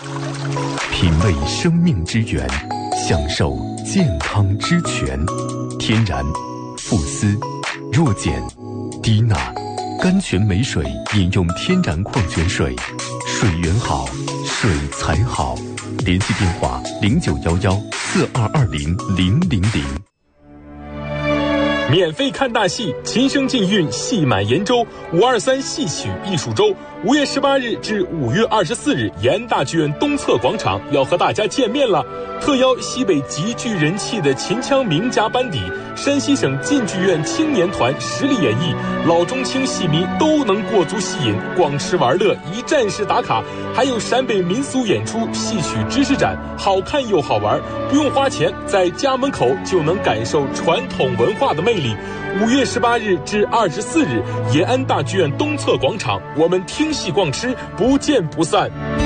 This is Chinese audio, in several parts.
品味生命之源，享受健康之泉。天然、富思、弱碱、低钠，甘泉美水饮用天然矿泉水，水源好，水才好。联系电话0911422000。 免费看大戏，琴声竞韵，戏满延州523戏曲艺术周，5月18日至5月24日，延安大剧院东侧广场要和大家见面了。特邀西北极具人气的秦腔名家班底，山西省晋剧院青年团实力演绎，老中青戏迷都能过足戏瘾，逛吃玩乐，一站式打卡。还有陕北民俗演出、戏曲知识展，好看又好玩，不用花钱，在家门口就能感受传统文化的魅力。5月18日至24日，延安大剧院东侧广场，我们听戏逛吃，不见不散。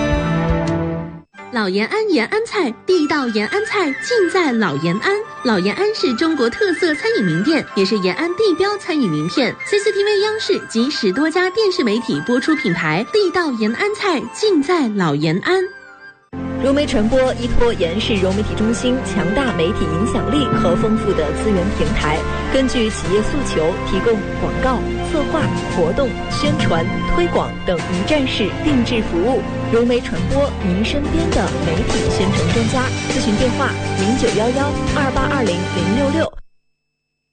老延安延安菜，地道延安菜尽在老延安。老延安是中国特色餐饮名店，也是延安地标餐饮名片。CCTV 央视及10多家电视媒体播出品牌，地道延安菜尽在老延安。 融媒传播依托延安市融媒体中心强大媒体影响力和丰富的资源平台，根据企业诉求，提供广告、策划、活动、宣传、推广等一站式定制服务。融媒传播，您身边的媒体宣传专家。咨询电话：091128200066。